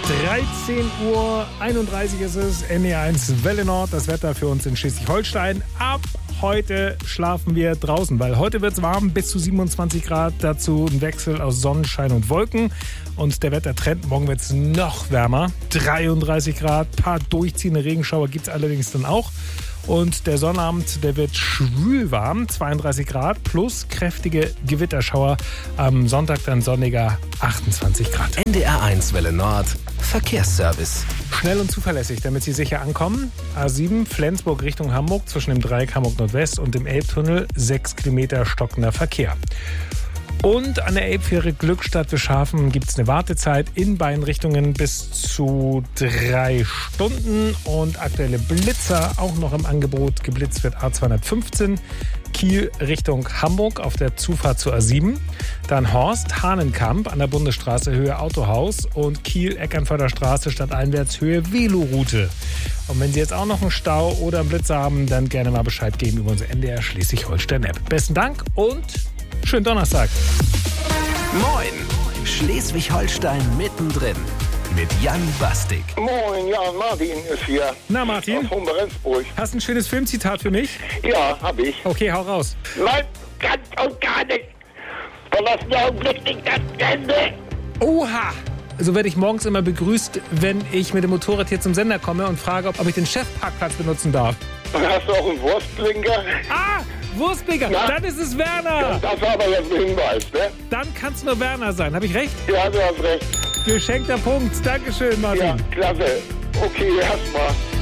13:31 ist es, NDR1 Welle Nord, das Wetter für uns in Schleswig-Holstein. Ab heute schlafen wir draußen, weil heute wird es warm, bis zu 27 Grad, dazu ein Wechsel aus Sonnenschein und Wolken. Und der Wettertrend, morgen wird es noch wärmer, 33 Grad, paar durchziehende Regenschauer gibt es allerdings dann auch. Und der Sonnabend, der wird schwül warm, 32 Grad plus kräftige Gewitterschauer. Am Sonntag dann sonniger 28 Grad. NDR1 Welle Nord, Verkehrsservice. Schnell und zuverlässig, damit Sie sicher ankommen. A7 Flensburg Richtung Hamburg zwischen dem Dreieck Hamburg Nordwest und dem Elbtunnel 6 Kilometer stockender Verkehr. Und an der Elbfähre Glückstadt-Wischhafen gibt es eine Wartezeit in beiden Richtungen bis zu 3 Stunden. Und aktuelle Blitzer auch noch im Angebot. Geblitzt wird A215 Kiel Richtung Hamburg auf der Zufahrt zur A7. Dann Horst Hahnenkamp an der Bundesstraße Höhe Autohaus und Kiel Eckernförder Straße stadteinwärts Höhe Veloroute. Und wenn Sie jetzt auch noch einen Stau oder einen Blitzer haben, dann gerne mal Bescheid geben über unsere NDR Schleswig-Holstein-App. Besten Dank und schönen Donnerstag. Moin, Schleswig-Holstein mittendrin mit Jan Bastik. Moin, ja, Martin ist hier. Na Martin, Aus Humberensburg. hast du ein schönes Filmzitat für mich? Ja, hab ich. Okay, hau raus. Nein, ganz und gar nicht. Verlassen Augenblick nicht das Ende. Oha! So werde ich morgens immer begrüßt, wenn ich mit dem Motorrad hier zum Sender komme und frage, ob ich den Chefparkplatz benutzen darf. Hast du auch einen Wurstblinker? Ah! Wurstbäcker, Ja. dann ist es Werner. Das war aber jetzt ein Hinweis, ne? Dann kann es nur Werner sein. Habe ich recht? Ja, du hast recht. Geschenkter Punkt. Dankeschön, Martin. Ja, klasse. Okay, erstmal.